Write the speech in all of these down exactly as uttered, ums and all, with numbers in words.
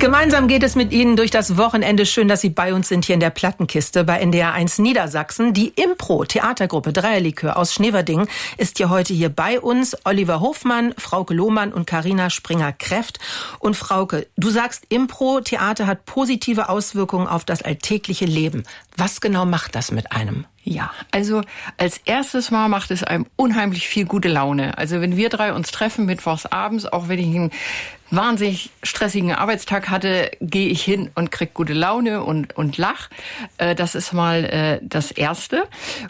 Gemeinsam geht es mit Ihnen durch das Wochenende. Schön, dass Sie bei uns sind hier in der Plattenkiste bei N D R eins Niedersachsen. Die Impro-Theatergruppe Dreierlikör aus Schneverdingen ist ja heute hier bei uns. Oliver Hofmann, Frauke Lohmann und Carina Springer-Kreft. Und Frauke, du sagst, Impro-Theater hat positive Auswirkungen auf das alltägliche Leben. Was genau macht das mit einem? Ja, also als erstes Mal macht es einem unheimlich viel gute Laune. Also wenn wir drei uns treffen mittwochs abends, auch wenn ich einen wahnsinnig stressigen Arbeitstag hatte, gehe ich hin und krieg gute Laune und und lach. Das ist mal äh, das Erste.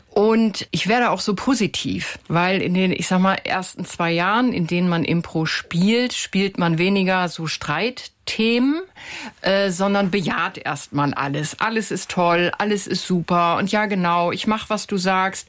Und ich werde auch so positiv, weil in den, ich sag mal, ersten zwei Jahren, in denen man Impro spielt, spielt man weniger so Streitthemen, äh, sondern bejaht erstmal alles. Alles ist toll, alles ist super und ja genau, ich mach, was du sagst.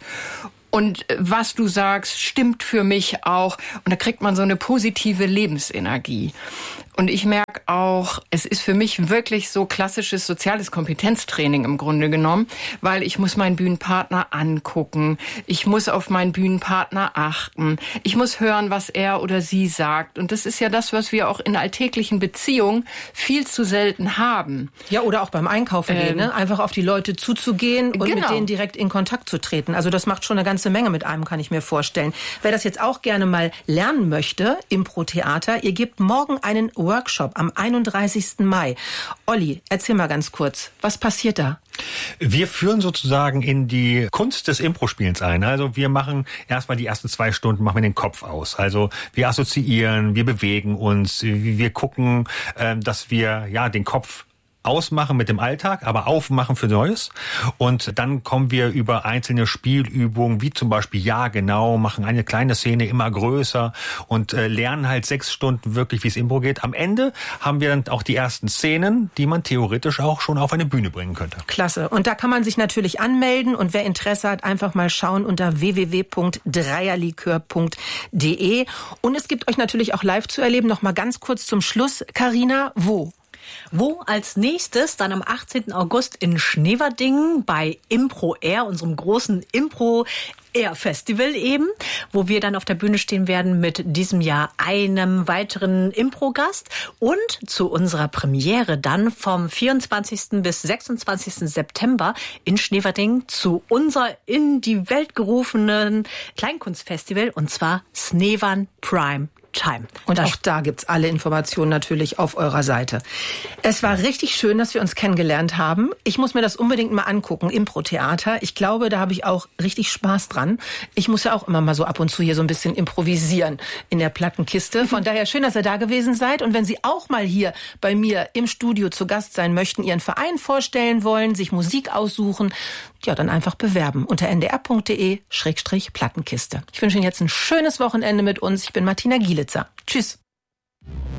Und was du sagst, stimmt für mich auch. Und da kriegt man so eine positive Lebensenergie. Und ich merke auch, es ist für mich wirklich so klassisches soziales Kompetenztraining im Grunde genommen, weil ich muss meinen Bühnenpartner angucken, ich muss auf meinen Bühnenpartner achten, ich muss hören, was er oder sie sagt. Und das ist ja das, was wir auch in alltäglichen Beziehungen viel zu selten haben. Ja, oder auch beim Einkaufen ähm, gehen, ne? Einfach auf die Leute zuzugehen und genau. mit denen direkt in Kontakt zu treten. Also das macht schon eine ganze Menge mit einem, kann ich mir vorstellen. Wer das jetzt auch gerne mal lernen möchte, Impro-Theater, ihr gebt morgen einen Workshop am einunddreißigsten Mai. Olli, erzähl mal ganz kurz, was passiert da? Wir führen sozusagen in die Kunst des Impro-Spielens ein. Also wir machen erstmal die ersten zwei Stunden, machen wir den Kopf aus. Also wir assoziieren, wir bewegen uns, wir gucken, dass wir ja den Kopf ausmachen mit dem Alltag, aber aufmachen für Neues. Und dann kommen wir über einzelne Spielübungen, wie zum Beispiel Ja, genau, machen eine kleine Szene immer größer und äh, lernen halt sechs Stunden wirklich, wie es Impro geht. Am Ende haben wir dann auch die ersten Szenen, die man theoretisch auch schon auf eine Bühne bringen könnte. Klasse. Und da kann man sich natürlich anmelden und wer Interesse hat, einfach mal schauen unter w w w punkt dreierlikör punkt d e. Und es gibt euch natürlich auch live zu erleben. Noch mal ganz kurz zum Schluss. Carina, wo? Wo als nächstes dann am achtzehnten August in Schneverdingen bei Impro Air, unserem großen Impro Air Festival eben, wo wir dann auf der Bühne stehen werden mit diesem Jahr einem weiteren Impro-Gast und zu unserer Premiere dann vom vierundzwanzigsten bis sechsundzwanzigsten September in Schneverdingen zu unser in die Welt gerufenen Kleinkunstfestival und zwar Snevan Prime Time. Und auch da gibt's alle Informationen natürlich auf eurer Seite. Es war richtig schön, dass wir uns kennengelernt haben. Ich muss mir das unbedingt mal angucken, Impro-Theater. Ich glaube, da habe ich auch richtig Spaß dran. Ich muss ja auch immer mal so ab und zu hier so ein bisschen improvisieren in der Plattenkiste. Von daher schön, dass ihr da gewesen seid. Und wenn Sie auch mal hier bei mir im Studio zu Gast sein möchten, Ihren Verein vorstellen wollen, sich Musik aussuchen, ja, dann einfach bewerben unter n d r punkt d e schrägstrich Plattenkiste. Ich wünsche Ihnen jetzt ein schönes Wochenende mit uns. Ich bin Martina Gielitzer. Tschüss.